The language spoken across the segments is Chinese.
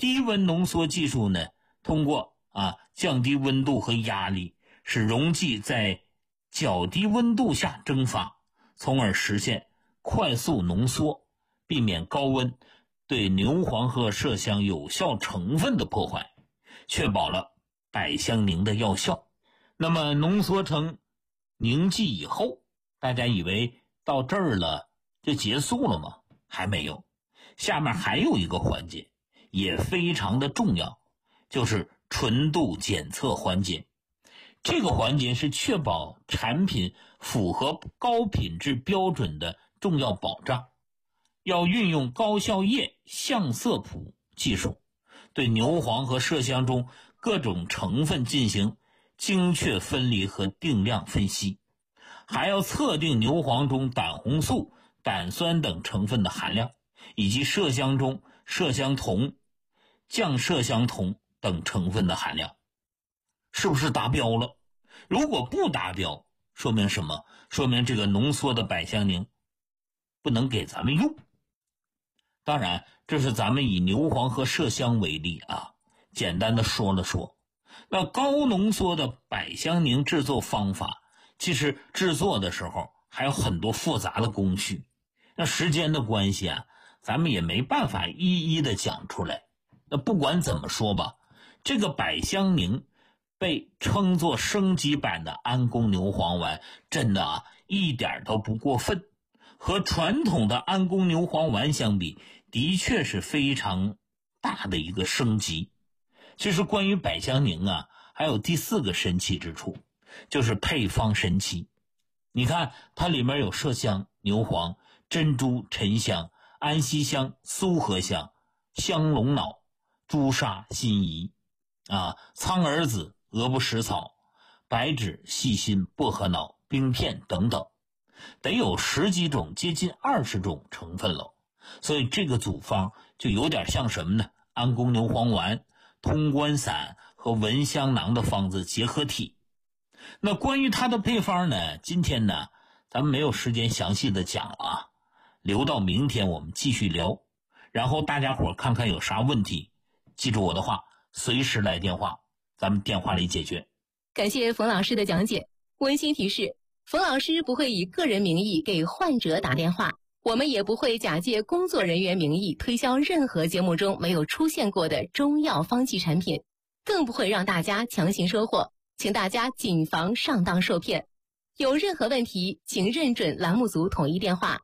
低温浓缩技术呢，通过降低温度和压力，使溶剂在较低温度下蒸发，从而实现快速浓缩，避免高温对牛黄和麝香有效成分的破坏，确保了百香凝的药效。那么浓缩成凝剂以后，大家以为到这儿了就结束了吗？还没有，下面还有一个环节也非常的重要，就是纯度检测环节。这个环节是确保产品符合高品质标准的重要保障。要运用高效液相色谱技术，对牛黄和麝香中各种成分进行精确分离和定量分析，还要测定牛黄中胆红素、胆酸等成分的含量，以及麝香中麝香酮、降麝香酮等成分的含量，是不是达标了？如果不达标，说明什么？说明这个浓缩的百香凝不能给咱们用。当然，这是咱们以牛黄和麝香为例简单的说了说。那高浓缩的百香凝制作方法，其实制作的时候还有很多复杂的工序。那时间的关系咱们也没办法一一的讲出来。那不管怎么说吧，这个百香凝被称作升级版的安宫牛黄丸，真的一点都不过分。和传统的安宫牛黄丸相比，的确是非常大的一个升级。其实关于百香凝还有第四个神奇之处，就是配方神奇。你看它里面有麝香、牛黄、珍珠、沉香、安息香、苏合香、香龙脑、朱砂、辛夷苍耳子、鹅不食草、白芷、细辛、薄荷脑、冰片等等，得有10几种，接近20种成分了。所以这个组方就有点像什么呢？安宫牛黄丸、通关散和闻香囊的方子结合体。那关于它的配方呢，今天呢咱们没有时间详细的讲了留到明天我们继续聊。然后大家伙看看有啥问题，记住我的话，随时来电话，咱们电话里解决。 感谢冯老师的讲解。温馨提示，冯老师不会以个人名义给患者打电话，我们也不会假借工作人员名义推销任何节目中没有出现过的中药方剂产品，更不会让大家强行收货，请大家谨防上当受骗。有任何问题，请认准栏目组统一电话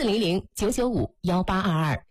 400-995-1822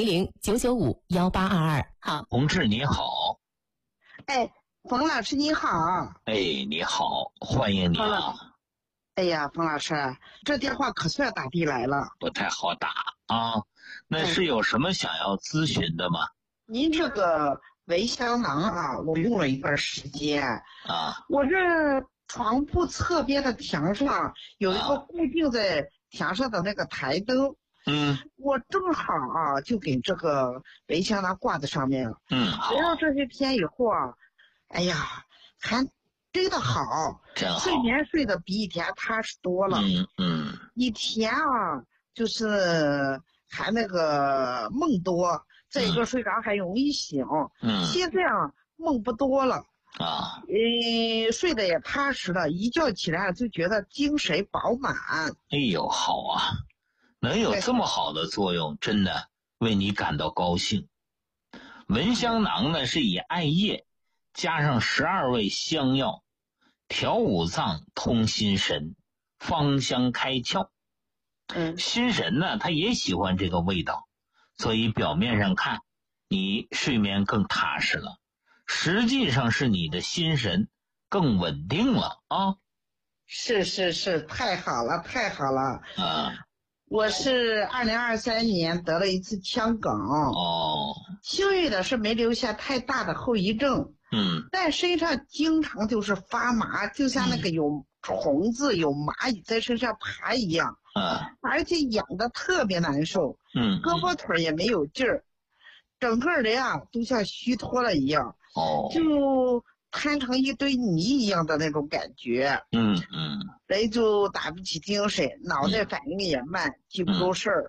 400-995-1822。好， 同志你好。 哎，冯老师你好。 哎，你好，欢迎你哎呀，冯老师，这电话可算打的来了。 不太好打那是有什么想要咨询的吗？ 您这个维香囊我用了一段时间我这床铺侧边的墙上有一个固定在墙上的那个台灯，我正好就给这个维香囊挂在上面了。学了这些天以后哎呀，还真的好，睡眠睡得比以前踏实多了。以前就是还那个梦多，再一个睡着还容易醒。现在梦不多了睡得也踏实了，一觉起来就觉得精神饱满。 哎呦，好能有这么好的作用，真的为你感到高兴。闻香囊呢是以艾叶加上12味香药，调五脏通心神，芳香开窍。心神呢他也喜欢这个味道，所以表面上看你睡眠更踏实了，实际上是你的心神更稳定了是，太好了太好了我是2023年得了一次腔梗幸运的是没留下太大的后遗症但身上经常就是发麻，就像那个有虫子有蚂蚁在身上爬一样而且痒得特别难受胳膊腿也没有劲儿，整个人都像虚脱了一样就摊成一堆泥一样的那种感觉人就打不起精神，脑袋反应也慢，记不住事儿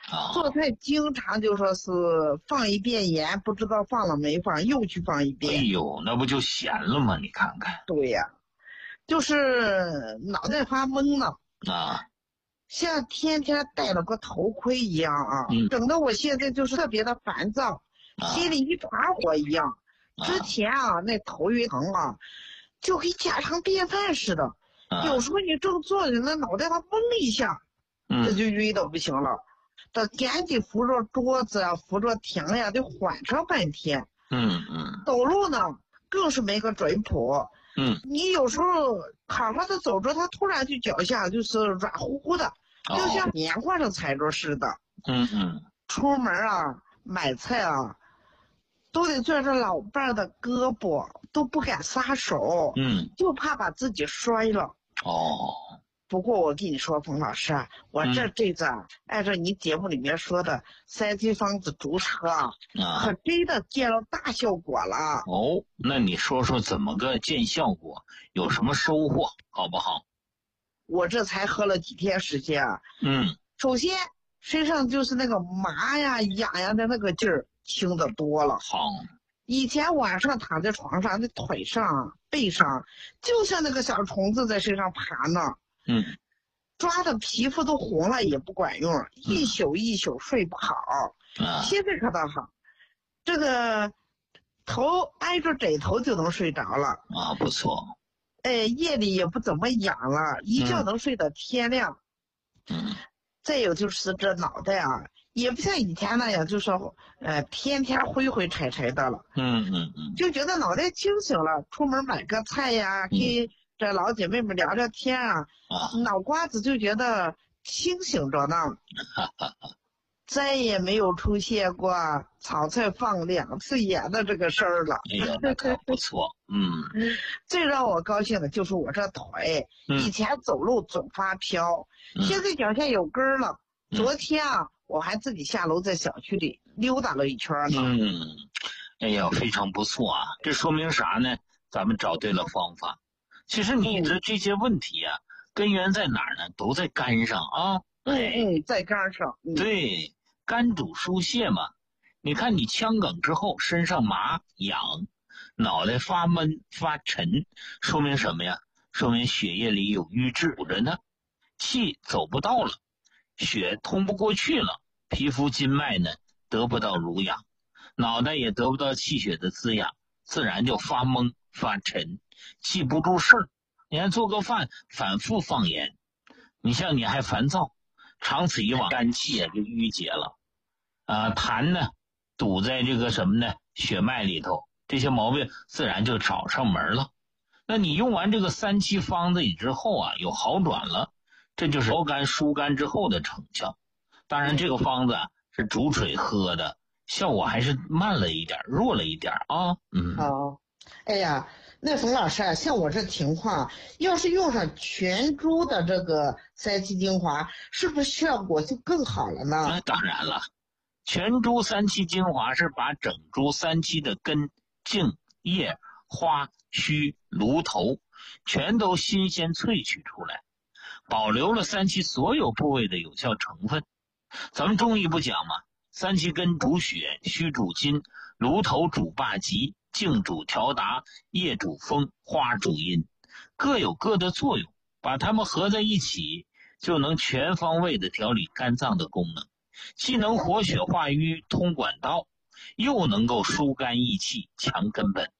做菜经常就说是放一遍盐，不知道放了没放，又去放一遍。 哎呦，那不就咸了吗？你看看。 对呀，就是脑袋发懵了像天天戴了个头盔一样整得我现在就是特别的烦躁，心里一团火一样。之前那头一疼就跟家常便饭似的，有时候你正坐着，那脑袋它嗡一下，这就晕的不行了。得赶紧扶着桌子扶着墙呀，得缓上半天。走路呢更是没个准谱。你有时候好好的走着，它突然就脚下就是软乎乎的，就像棉花上踩着似的。出门买菜都得攥着老伴的胳膊，都不敢撒手。就怕把自己摔了。不过我跟你说，冯老师我这阵子按照你节目里面说的3期方子逐车可真的见了大效果了。 那你说说怎么个见效果，有什么收获好不好？ 我这才喝了几天时间首先身上就是那个麻呀痒呀的那个劲儿轻得多了。以前晚上躺在床上，那腿上背上就像那个小虫子在身上爬呢。抓的皮肤都红了也不管用，一宿一宿睡不好。现在可倒好，这个头挨着枕头就能睡着了不错。 夜里也不怎么痒了，一觉能睡到天亮。再有就是这脑袋也不像以前那样，就是天天灰灰柴柴的了。就觉得脑袋清醒了，出门买个菜呀，跟这老姐妹们聊聊天脑瓜子就觉得清醒着呢。再也没有出现过炒菜放2次盐的这个事儿了。 那可不错。 最让我高兴的就是我这腿，以前走路总发飘，现在脚下有根儿了。昨天我还自己下楼在小区里溜达了一圈呢。 非常不错这说明啥呢？咱们找对了方法。其实你的这些问题根源在哪儿呢？都在肝上在肝上。 对，肝主疏泄嘛。你看你腔梗之后身上麻痒，脑袋发闷发沉，说明什么呀？说明血液里有瘀滞着呢，气走不到了，血通不过去了，皮肤筋脉呢得不到濡养，脑袋也得不到气血的滋养，自然就发懵发沉，记不住事儿。你还做个饭反复放盐，你像你还烦躁，长此以往肝气就郁结了痰呢堵在这个什么呢血脉里头，这些毛病自然就找上门了。那你用完这个3期方子之后有好转了，这就是调肝疏肝之后的成效。当然这个方子是煮水喝的，效果还是慢了一点，弱了一点哎呀，那冯老师像我这情况，要是用上全株的这个3期精华，是不是效果就更好了呢？ 那当然了，全株3期精华是把整株3期的根、茎、叶、花、须、芦头全都新鲜萃取出来，保留了3期所有部位的有效成分。咱们中医不讲吗？3期根主血，须主筋，芦头主霸极，茎主调达，叶主风，花主阴，各有各的作用，把它们合在一起，就能全方位的调理肝脏的功能，既能活血化瘀通管道，又能够疏肝益气强根本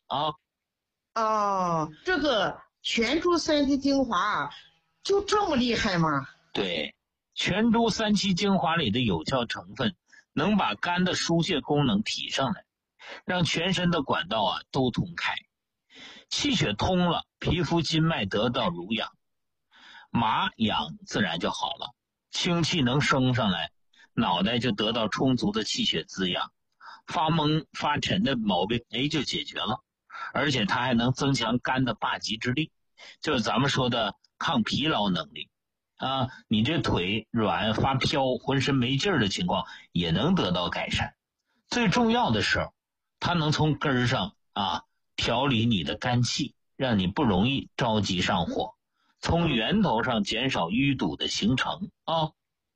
这个全株3期精华就这么厉害吗？ 对，全株3期精华里的有效成分能把肝的疏泄功能提上来，让全身的管道都通开，气血通了，皮肤筋脉得到濡养，麻痒自然就好了，清气能升上来，脑袋就得到充足的气血滋养，发懵发沉的毛病就解决了。而且它还能增强肝的霸极之力，就是咱们说的抗疲劳能力你这腿软发飘浑身没劲儿的情况也能得到改善。最重要的是它能从根儿上调理你的肝气，让你不容易着急上火，从源头上减少淤堵的形成